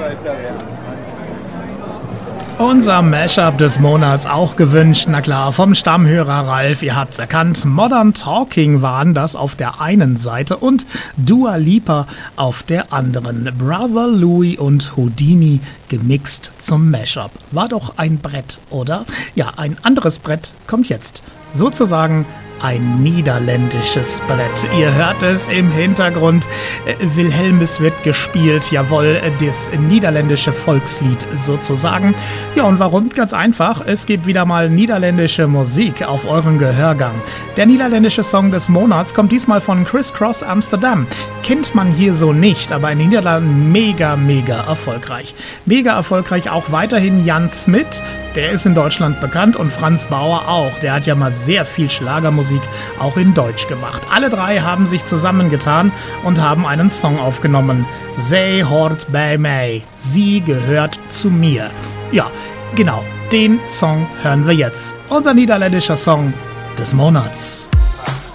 Unser Mashup des Monats auch gewünscht, na klar, vom Stammhörer Ralf, ihr habt's erkannt, Modern Talking waren das auf der einen Seite und Dua Lipa auf der anderen. Brother Louie und Houdini gemixt zum Mashup. War doch ein Brett, oder? Ja, ein anderes Brett kommt jetzt. Sozusagen ein niederländisches Brett. Ihr hört es im Hintergrund. Wilhelmus wird gespielt, jawohl, das niederländische Volkslied sozusagen. Ja, und warum? Ganz einfach, es gibt wieder mal niederländische Musik auf euren Gehörgang. Der niederländische Song des Monats kommt diesmal von Criss Cross Amsterdam. Kennt man hier so nicht, aber in den Niederlanden mega erfolgreich. Mega erfolgreich auch weiterhin Jan Smit, der ist in Deutschland bekannt, und Frans Bauer auch. Der hat ja mal sehr viel Schlagermusik auch in Deutsch gemacht. Alle drei haben sich zusammengetan und haben einen Song aufgenommen. Zij hoort bij mij. Sie gehört zu mir. Ja, genau, den Song hören wir jetzt. Unser niederländischer Song des Monats.